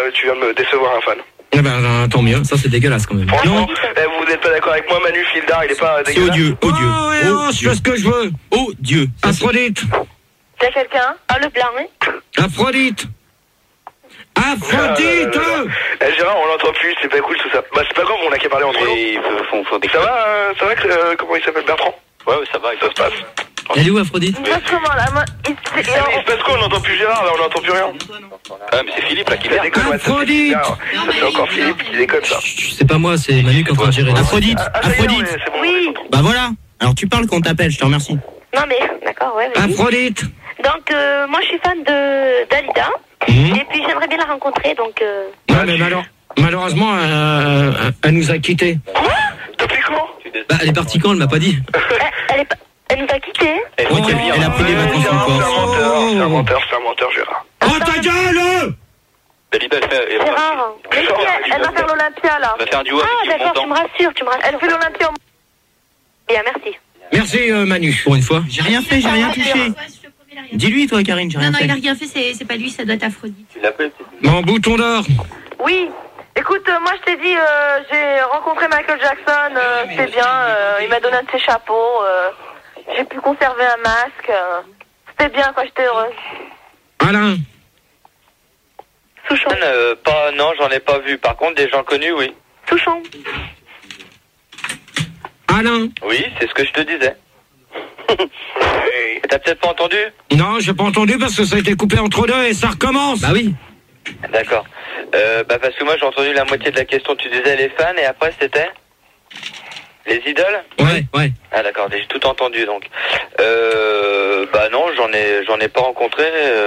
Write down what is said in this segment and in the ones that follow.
Tu viens de me décevoir un fan. Eh ben, tant mieux, ça c'est dégueulasse quand même. Franchement, vous n'êtes pas d'accord avec moi, Manu Fildar, il est pas dégueulasse. C'est odieux, odieux. Oh, je fais ce que je veux. Oh Dieu. Aphrodite. T'as quelqu'un? Ah, le blanc, oui. Aphrodite. Aphrodite. Gérard, on l'entend plus, c'est pas cool tout ça. Bah c'est pas grave, on a qu'à parler entre nous. Ça va, comment il s'appelle, Bertrand? Ouais, ça va, ça se passe. Elle est où Aphrodite? Il se passe comment là? Il se passe quoi? On n'entend plus Gérard, là, on n'entend plus rien. Ah, mais c'est Philippe là qui déconne. Aphrodite. Ça c'est encore Philippe qui déconne ça. C'est pas moi, c'est Manu qui est en train de gérer. Aphrodite. Aphrodite. Oui. Bah voilà. Alors tu parles quand on t'appelle, je te remercie. Non mais, d'accord, ouais. Vas-y. Aphrodite. Donc, moi je suis fan de Dalida. Et puis j'aimerais bien la rencontrer, donc... Non mais malheureusement, elle nous a quittés. Quoi? Depuis quand? Bah elle est partie quand, elle m'a pas dit. Elle nous a quittés. Elle a pris des vacances encore. C'est un menteur, Gérard. Oh ta gueule! Dalida, Gérard, mais si, elle va faire l'Olympia là. Elle va faire un duo avec Ah d'accord, tu me rassures. Elle fait l'Olympia. Bien, merci. Merci Manu, pour une fois. J'ai rien fait, j'ai rien touché. Dis-lui toi Karine, j'ai rien fait. Non, il a rien fait, c'est pas lui, ça doit être Aphrodite. Tu l'appelles? Mon bouton d'or. Oui. Écoute, moi je t'ai dit, j'ai rencontré Michael Jackson, c'est bien, il m'a donné un de ses chapeaux, j'ai pu conserver un masque, c'était bien quoi, j'étais heureuse. Alain. Souchon. Non, j'en ai pas vu. Par contre, des gens connus, oui. Souchon. Alain. Oui, c'est ce que je te disais. T'as peut-être pas entendu? Non, j'ai pas entendu parce que ça a été coupé entre deux et ça recommence. Bah oui. D'accord. Parce que moi j'ai entendu la moitié de la question. Tu disais les fans et après c'était les idoles? Ouais. Ah d'accord, j'ai tout entendu donc. Non, j'en ai pas rencontré.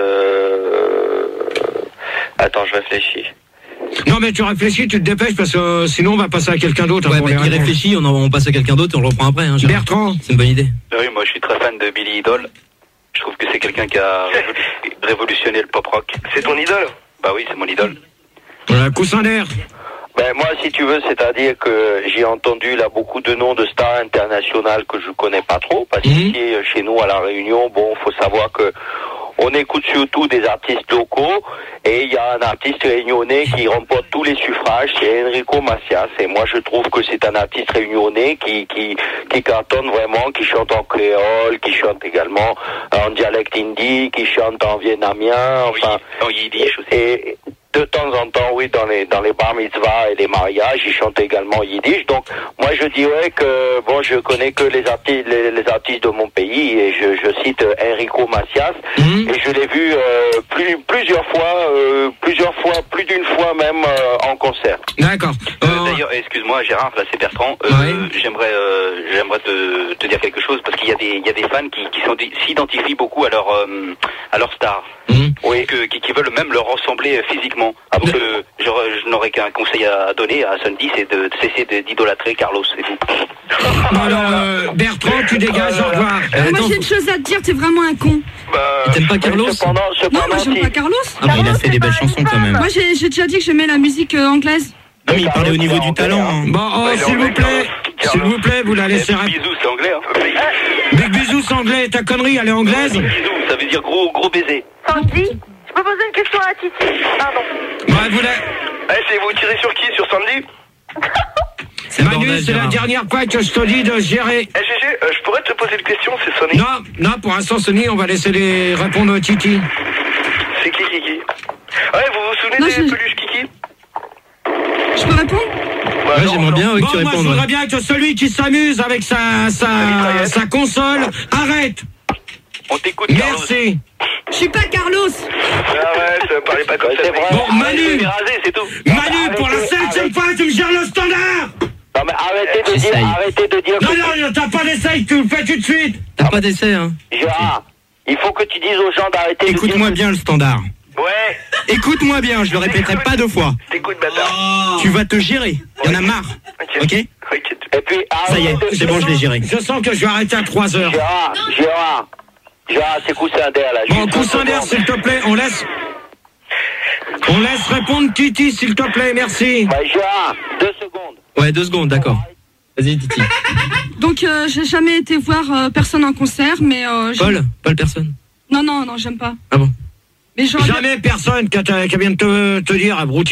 Attends, je réfléchis. Non mais tu réfléchis, tu te dépêches parce que sinon on va passer à quelqu'un d'autre. Ouais, qui réfléchit, on passe à quelqu'un d'autre et on le reprend après. Hein, Bertrand. C'est une bonne idée. Oui, moi je suis très fan de Billy Idol. Je trouve que c'est quelqu'un qui a révolutionné le pop rock. C'est ton idole? Bah oui, c'est mon idole. Coussin d'air. Moi, si tu veux, c'est-à-dire que j'ai entendu là beaucoup de noms de stars internationales que je connais pas trop, parce qu'ici, chez nous, à La Réunion, faut savoir que on écoute surtout des artistes locaux, et il y a un artiste réunionnais qui remporte tous les suffrages, c'est Enrico Macias, et moi je trouve que c'est un artiste réunionnais qui cartonne vraiment, qui chante en créole, qui chante également en dialecte hindi, qui chante en vietnamien, enfin, en yiddish aussi. Et de temps en temps, oui, dans les bar mitzvahs et les mariages, ils chantent également yiddish. Donc, moi, je dirais que, je connais que les artistes de mon pays, et je cite Enrico Macias, et je l'ai vu plusieurs fois, plus d'une fois même en concert. D'accord. D'ailleurs, excuse-moi, Gérard, là c'est Bertrand. J'aimerais te dire quelque chose parce qu'il y a des fans qui s'identifient beaucoup à leur star. Oui, qui veulent même leur ressembler physiquement. Alors que je n'aurais qu'un conseil à donner à Sunday, c'est de cesser d'idolâtrer Carlos, c'est tout. Alors, Bertrand, tu dégages, au revoir. Moi j'ai une chose à te dire, t'es vraiment un con. T'aimes pas Carlos? Non, moi j'aime pas Carlos. Ah, mais il a fait des belles chansons quand même. Moi j'ai déjà dit que j'aimais la musique anglaise. Non, mais il parlait au niveau du talent. Hein. Bon, s'il vous plaît, vous la laissez répondre. Bisous, c'est anglais, hein. Big bisous, c'est anglais. Ta connerie, elle est anglaise? Bisous, ça veut dire gros baiser. Sandy, je peux poser une question à Titi? Pardon. C'est vous tirez sur qui? Sur Sandy? Manu, c'est la dernière fois que je te dis de gérer. GG, je pourrais te poser une question, c'est Sonny? Non, pour l'instant, Sonny, on va laisser les répondre à Titi. C'est qui? Ouais, vous vous souvenez des peluches Kiki? Je peux répondre? Ouais, j'aimerais bien que tu répondes. Moi, je voudrais bien que celui qui s'amuse avec sa console arrête. On t'écoute, merci. Je suis pas Carlos. Ah ouais, ça parlait pas comme ça. Bon, Manu, c'est tout. Manu, pour la 7e fois, tu me gères le standard. Non mais arrêtez de dire. Non, t'as pas d'essai, tu le fais tout de suite. T'as pas d'essai, hein. Gérard, il faut que tu dises aux gens d'arrêter. Écoute-moi bien le standard. Ouais. Écoute-moi bien, je le répéterai pas 2 fois. T'écoutes, bâtard. Tu vas te gérer. Il y en a marre. Ok? Et puis, ça y est, c'est bon, je l'ai géré. Je sens que je vais arrêter à 3h. Gérard, c'est Coussin d'air là. Bon, Coussin d'air, s'il te plaît, on laisse répondre Titi, s'il te plaît, merci. Gérard, 2 secondes. Ouais, 2 secondes, d'accord. Vas-y, Titi. Donc, j'ai jamais été voir personne en concert, mais... Paul, personne. Non, j'aime pas. Ah bon? Mais genre... Jamais personne qui vient de te dire, abruti.